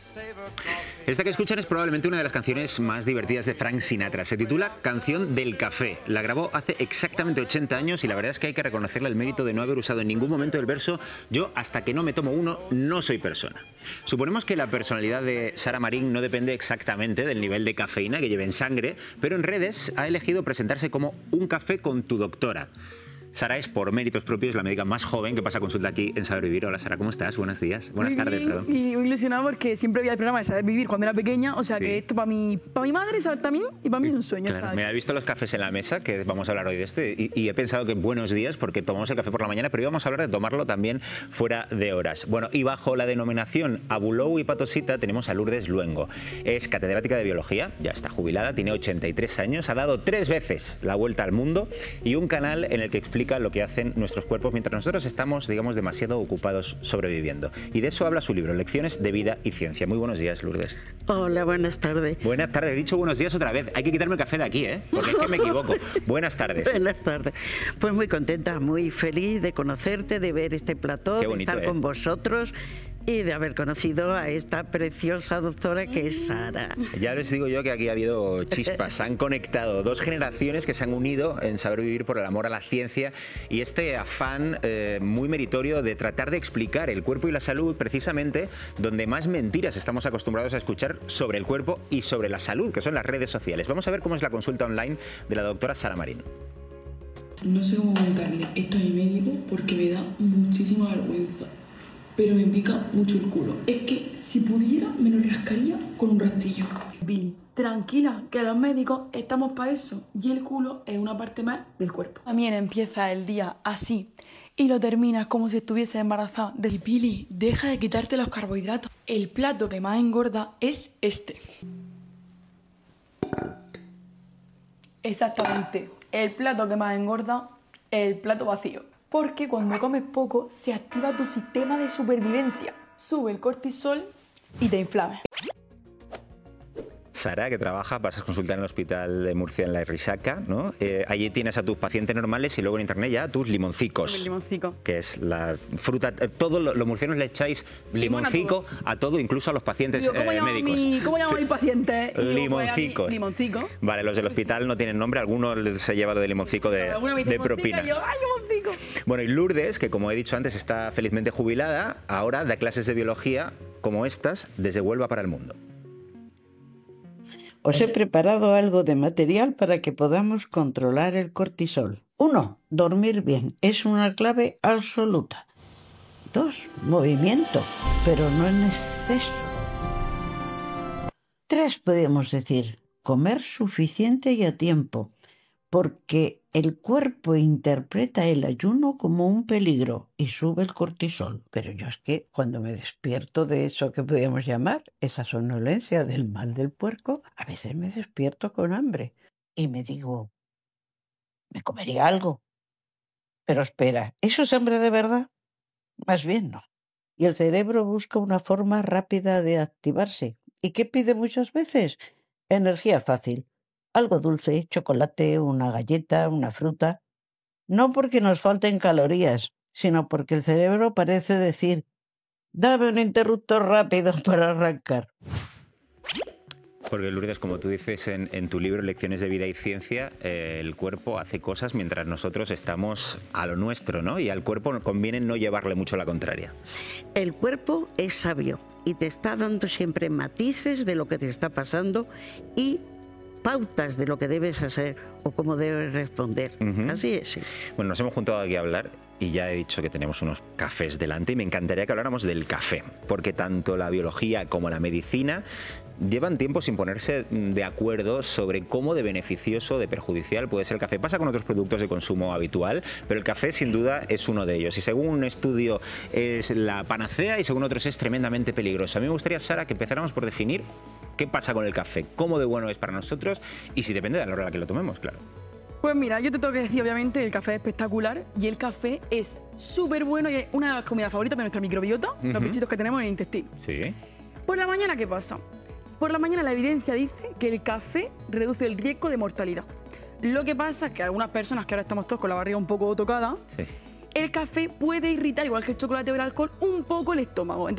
Esta que escuchan es probablemente una de las canciones más divertidas de Frank Sinatra. Se titula Canción del Café. La grabó hace exactamente 80 años y la verdad es que hay que reconocerle el mérito de no haber usado en ningún momento el verso "yo hasta que no me tomo uno no soy persona". Suponemos que la personalidad de Sara Marín no depende exactamente del nivel de cafeína que lleve en sangre, pero en redes ha elegido presentarse como un café con tu doctora. Sara es, por méritos propios, la médica más joven que pasa consulta aquí en Saber Vivir. Hola, Sara, ¿cómo estás? Buenos días. Buenas tardes, perdón. Y muy ilusionada porque siempre veía el programa de Saber Vivir cuando era pequeña, o sea que esto para mi madre, ¿sabes? También, y para mí es un sueño. Claro, me he visto los cafés en la mesa, que vamos a hablar hoy de este, y he pensado que buenos días, porque tomamos el café por la mañana, pero íbamos a hablar de tomarlo también fuera de horas. Bueno, y bajo la denominación Abulou y Patosita tenemos a Lourdes Luengo. Es catedrática de biología, ya está jubilada, tiene 83 años, ha dado 3 veces la vuelta al mundo y un canal en el que explica lo que hacen nuestros cuerpos mientras nosotros estamos, digamos, demasiado ocupados sobreviviendo. Y de eso habla su libro, Lecciones de Vida y Ciencia. Muy buenos días, Lourdes. Hola, buenas tardes. Buenas tardes, he dicho buenos días otra vez. Hay que quitarme el café de aquí, ¿eh? Porque es que me equivoco. Buenas tardes. Buenas tardes. Pues muy contenta, muy feliz de conocerte, de ver este plató, de estar con vosotros y de haber conocido a esta preciosa doctora que es Sara. Ya les digo yo que aquí ha habido chispas, se han conectado 2 generaciones que se han unido en Saber Vivir por el amor a la ciencia y este afán muy meritorio de tratar de explicar el cuerpo y la salud precisamente donde más mentiras estamos acostumbrados a escuchar sobre el cuerpo y sobre la salud, que son las redes sociales. Vamos a ver cómo es la consulta online de la doctora Sara Marín. No sé cómo contarle esto a mi médico porque me da muchísima vergüenza. Pero me pica mucho el culo. Es que si pudiera me lo rascaría con un rastrillo. Billy, tranquila, que los médicos estamos para eso. Y el culo es una parte más del cuerpo. También empieza el día así y lo terminas como si estuviese embarazada. Y Billy, deja de quitarte los carbohidratos. El plato que más engorda es este. Exactamente. El plato que más engorda es el plato vacío. Porque cuando comes poco se activa tu sistema de supervivencia, sube el cortisol y te inflamas. Sara, que trabaja, pasas consulta en el hospital de Murcia en la Risaca, ¿no? Allí tienes a tus pacientes normales y luego en internet ya a tus limoncicos. El limoncico. Que es la fruta. Todos los murcianos le echáis limoncico a todo, incluso a los pacientes médicos. ¿Cómo llamo a mi paciente? Limoncicos. Limoncico. Vale, los del hospital no tienen nombre, algunos se lleva lo de limoncico de propina. Y yo, ¡ay, limoncico! Bueno, y Lourdes, que como he dicho antes está felizmente jubilada, ahora da clases de biología como estas desde Huelva para el mundo. Os he preparado algo de material para que podamos controlar el cortisol. 1. Dormir bien. Es una clave absoluta. 2. Movimiento, pero no en exceso. 3. Podemos decir, comer suficiente y a tiempo, porque el cuerpo interpreta el ayuno como un peligro y sube el cortisol. Pero yo es que cuando me despierto de eso que podríamos llamar esa somnolencia del mal del puerco, a veces me despierto con hambre y me digo, me comería algo. Pero espera, ¿eso es hambre de verdad? Más bien no. Y el cerebro busca una forma rápida de activarse. ¿Y qué pide muchas veces? Energía fácil. Algo dulce, chocolate, una galleta, una fruta. No porque nos falten calorías, sino porque el cerebro parece decir, dame un interruptor rápido para arrancar. Porque, Lourdes, como tú dices en tu libro Lecciones de Vida y Ciencia, el cuerpo hace cosas mientras nosotros estamos a lo nuestro, ¿no? Y al cuerpo conviene no llevarle mucho la contraria. El cuerpo es sabio y te está dando siempre matices de lo que te está pasando y pautas de lo que debes hacer o cómo debes responder. Así es. Sí. Bueno, nos hemos juntado aquí a hablar y ya he dicho que tenemos unos cafés delante y me encantaría que habláramos del café, porque tanto la biología como la medicina llevan tiempo sin ponerse de acuerdo sobre cómo de beneficioso o de perjudicial puede ser el café. Pasa con otros productos de consumo habitual, pero el café sin duda es uno de ellos. Y según un estudio es la panacea y según otros es tremendamente peligroso. A mí me gustaría, Sara, que empezáramos por definir qué pasa con el café, cómo de bueno es para nosotros y si depende de la hora a la que lo tomemos, claro. Pues mira, yo te tengo que decir, obviamente, el café es espectacular y el café es súper bueno y es una de las comidas favoritas de nuestra microbiota, los bichitos que tenemos en el intestino. Sí. Por la mañana, ¿qué pasa? Por la mañana la evidencia dice que el café reduce el riesgo de mortalidad. Lo que pasa es que algunas personas, que ahora estamos todos con la barriga un poco tocada, el café puede irritar, igual que el chocolate o el alcohol, un poco el estómago.